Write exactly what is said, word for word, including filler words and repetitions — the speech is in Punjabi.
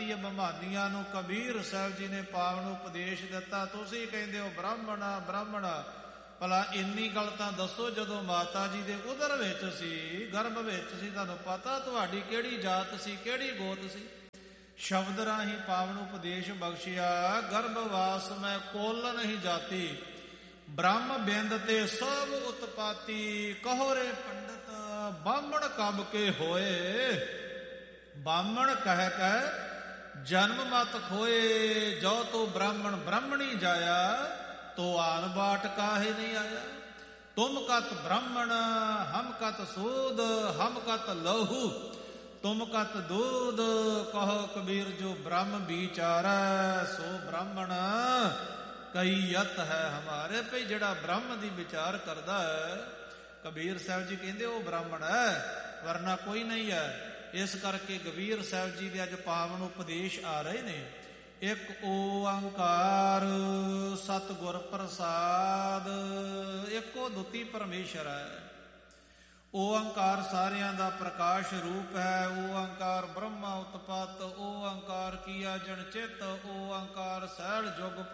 ਜਾਤੀ ਅਭਿਮਾਨੀਆਂ ਨੂੰ ਕਬੀਰ ਸਾਹਿਬ ਜੀ ਨੇ ਪਾਵਨ ਉਪਦੇਸ਼ ਦਿੱਤਾ। ਤੁਸੀਂ ਕਹਿੰਦੇ ਹੋ ਬ੍ਰਾਹਮਣ ਆ ਬ੍ਰਾਹਮਣ ਆ, ਭਲਾ ਇੰਨੀ ਗੱਲ ਤਾਂ ਦੱਸੋ, ਜਦੋਂ ਮਾਤਾ ਜੀ ਦੇ ਉਦਰ ਵਿੱਚ ਸੀ, ਗਰਭ ਵਿੱਚ ਸੀ, ਤੁਹਾਨੂੰ ਪਤਾ ਤੁਹਾਡੀ ਕਿਹੜੀ ਜਾਤ ਸੀ, ਕਿਹੜੀ ਗੋਤ ਸੀ? ਸ਼ਬਦ ਰਾਹੀਂ ਪਾਵਨ ਉਪਦੇਸ਼ ਬਖਸ਼ਿਆ। ਗਰਭਵਾਸ ਮੈਂ ਕੋਲ ਨਹੀਂ ਜਾਤੀ, ਬ੍ਰਹਮ ਬਿੰਦ ਤੇ ਸਭ ਉਤਪਾਤੀ। ਕਹੋ ਰੇ ਪੰਡਤ ਬਾਹਮਣ ਕਬ ਕੇ ਹੋਏ, ਬਾਹਮਣ ਕਹਿ ਕਹਿ ਜਨਮ ਮਤ ਖੋਏ। ਜੋ ਤੋ ਬ੍ਰਾਹਮਣ ਬ੍ਰਾਹਮਣੀ ਜਾਇਆ, ਤੋ ਆਨ ਬਾਟ ਕਾਹੇ ਨਹੀਂ ਆਇਆ। ਤੁਮ ਕਤ ਬ੍ਰਾਹਮਣ ਹਮ ਕਤ ਸੂਦ, ਹਮ ਕਤ ਲਹੂ ਤੁਮ ਕਤ ਦੂਧ। ਕਹੋ ਕਬੀਰ ਜੋ ਬ੍ਰਹਮ ਵਿਚਾਰੈ, ਸੋ ਬ੍ਰਾਹਮਣ ਕਈਅਤ ਹੈ ਹਮਾਰੇ। ਭਈ ਜਿਹੜਾ ਬ੍ਰਹਮ ਦੀ ਵਿਚਾਰ ਕਰਦਾ ਹੈ, ਕਬੀਰ ਸਾਹਿਬ ਜੀ ਕਹਿੰਦੇ ਉਹ ਬ੍ਰਾਹਮਣ ਹੈ, ਵਰਨਾ ਕੋਈ ਨਹੀਂ ਹੈ। ਇਸ ਕਰਕੇ ਕਬੀਰ ਸਾਹਿਬ ਜੀ ਦੇ ਅੱਜ ਪਾਵਨ ਉਪਦੇਸ਼ ਆ ਰਹੇ ਨੇ। ਇੱਕ ਓੰਕਾਰ ਸਤਿਗੁਰ ਪ੍ਰਸਾਦ, ਇੱਕੋ ਦੁਤੀ ਪਰਮੇਸ਼ਰ ਹੈ। ਓੰਕਾਰ ਸਾਰਿਆਂ ਦਾ ਪ੍ਰਕਾਸ਼ ਰੂਪ ਹੈ। ਓੰਕਾਰ ਬ੍ਰਹਮਾ ਉਤਪਤ, ਓੰਕਾਰ ਕੀਆ ਜਨ ਚਿਤ, ਓੰਕਾਰ ਸਹਿਲ ਜੁਗ